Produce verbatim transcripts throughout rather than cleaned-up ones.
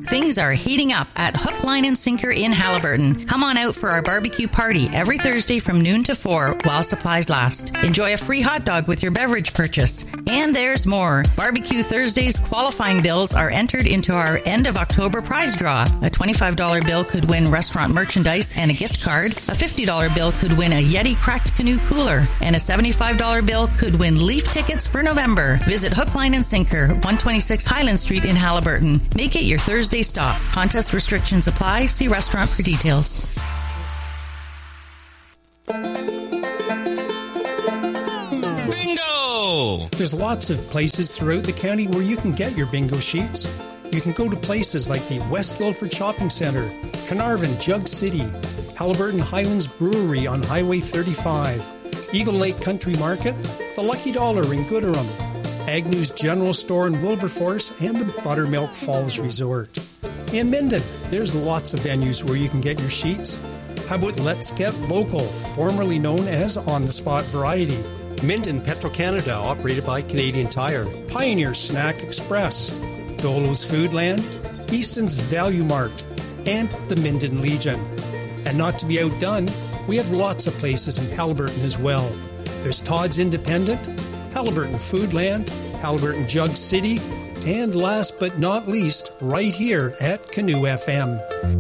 Things are heating up at Hook, Line and Sinker in Haliburton. Come on out for our barbecue party every Thursday from noon to four while supplies last. Enjoy a free hot dog with your beverage purchase. And there's more. Barbecue Thursday's qualifying bills are entered into our end of October prize draw. A twenty-five dollars bill could win restaurant merchandise and a gift card. A fifty dollars bill could win a Yeti Cracked Canoe cooler. And a seventy-five dollars bill could win Leaf tickets for November. Visit Hook, Line and Sinker, one twenty-six Highland Street in Haliburton. Make it your Thursday stop. Contest restrictions apply. See restaurant for details. Bingo! There's lots of places throughout the county where you can get your bingo sheets. You can go to places like the West Guildford Shopping Centre, Carnarvon, Jug City, Haliburton Highlands Brewery on Highway thirty-five, Eagle Lake Country Market, the Lucky Dollar in Gooderham, Agnew's General Store in Wilberforce, and the Buttermilk Falls Resort. In Minden, there's lots of venues where you can get your sheets. How about Let's Get Local, formerly known as On the Spot Variety? Minden Petro-Canada, operated by Canadian Tire. Pioneer Snack Express, Dolo's Foodland, Easton's Value Mart, and the Minden Legion. And not to be outdone, we have lots of places in Haliburton as well. There's Todd's Independent, Haliburton Foodland, Haliburton Jug City, and last but not least, right here at Canoe F M.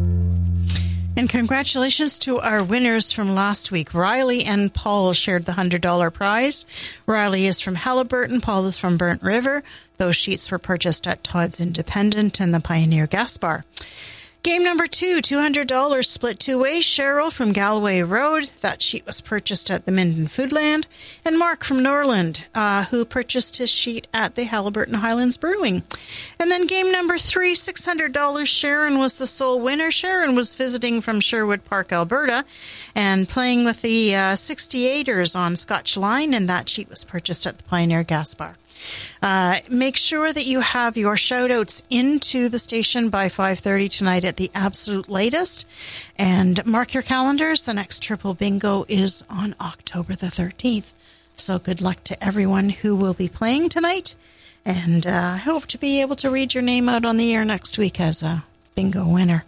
And congratulations to our winners from last week. Riley and Paul shared the one hundred dollars prize. Riley is from Haliburton. Paul is from Burnt River. Those sheets were purchased at Todd's Independent and the Pioneer Gas Bar. Game number two, two hundred dollars split two ways. Cheryl from Galloway Road. That sheet was purchased at the Minden Foodland. And Mark from Norland, uh, who purchased his sheet at the Haliburton Highlands Brewing. And then game number three, six hundred dollars. Sharon was the sole winner. Sharon was visiting from Sherwood Park, Alberta, and playing with the uh, sixty-eighters on Scotch Line, and that sheet was purchased at the Pioneer Gas Bar. Uh, make sure that you have your shout-outs into the station by five thirty tonight at the absolute latest. And mark your calendars. The next Triple Bingo is on October the thirteenth. So good luck to everyone who will be playing tonight. And uh, I hope to be able to read your name out on the air next week as a bingo winner.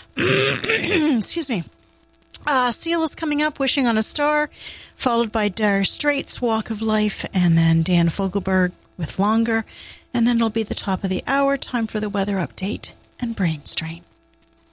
Excuse me. Uh, Seal is coming up, Wishing on a Star, followed by Dire Straits, Walk of Life, and then Dan Fogelberg with Longer. And then it'll be the top of the hour, time for the weather update and Brain Strain.